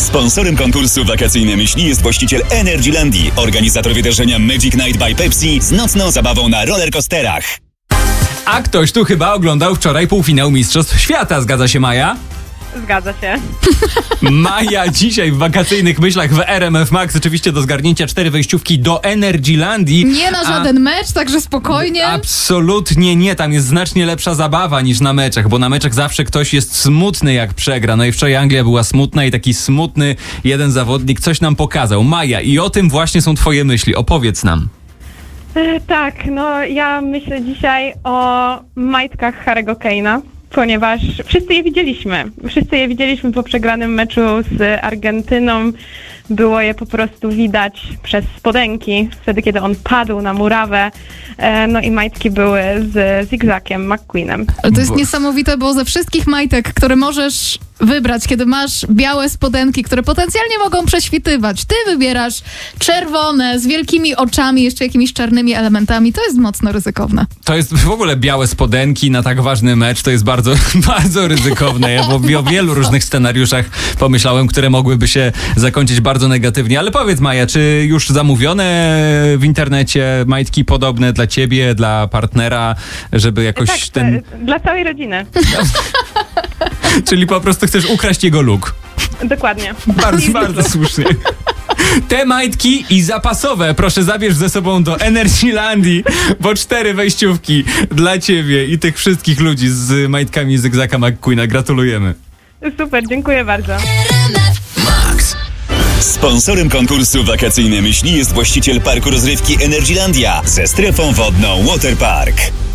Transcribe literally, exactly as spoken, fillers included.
Sponsorem konkursu Wakacyjne Myśli jest właściciel Energylandii, organizator wydarzenia Magic Night by Pepsi z nocną zabawą na rollercoasterach. A ktoś tu chyba oglądał wczoraj półfinał Mistrzostw Świata, zgadza się, Maja? Zgadza się. Maja dzisiaj w Wakacyjnych Myślach w R M F Max oczywiście do zgarnięcia cztery wejściówki do Energylandii. Nie na żaden a... mecz, także spokojnie. Absolutnie nie, tam jest znacznie lepsza zabawa niż na meczach, bo na meczach zawsze ktoś jest smutny jak przegra. No i wczoraj Anglia była smutna i taki smutny jeden zawodnik coś nam pokazał. Maja, i o tym właśnie są twoje myśli, opowiedz nam. E, tak, no ja myślę dzisiaj o majtkach Harry'ego Kane'a, ponieważ wszyscy je widzieliśmy. Wszyscy je widzieliśmy po przegranym meczu z Argentyną. Było je po prostu widać przez spodenki, wtedy kiedy on padł na murawę. No i majtki były z zigzagiem McQueenem. Ale to jest bo... niesamowite, bo ze wszystkich majtek, które możesz wybrać, kiedy masz białe spodenki, które potencjalnie mogą prześwitywać, ty wybierasz czerwone, z wielkimi oczami, jeszcze jakimiś czarnymi elementami. To jest mocno ryzykowne. To jest w ogóle białe spodenki na tak ważny mecz. To jest bardzo, bardzo ryzykowne. Ja bo o wielu różnych scenariuszach pomyślałem, które mogłyby się zakończyć bardzo negatywnie. Ale powiedz, Maja, czy już zamówione w internecie majtki podobne dla ciebie, dla partnera, żeby jakoś tak, ten... dla całej rodziny. Czyli po prostu chcesz ukraść jego look. Dokładnie. Bardzo, bardzo słusznie. Te majtki i zapasowe proszę zabierz ze sobą do Energylandii, bo cztery wejściówki dla ciebie i tych wszystkich ludzi z majtkami zygzaka McQueena. Gratulujemy. Super, dziękuję bardzo. Max. Sponsorem konkursu Wakacyjne Myśli jest właściciel parku rozrywki Energylandia ze strefą wodną Waterpark.